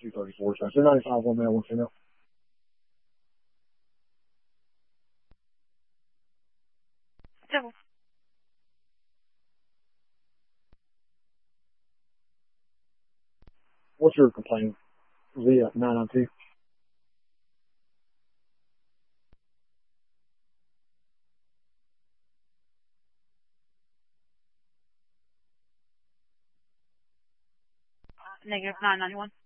234. So 295, one male, one female. Civil. What's your complaint? Via 992. Negative 991.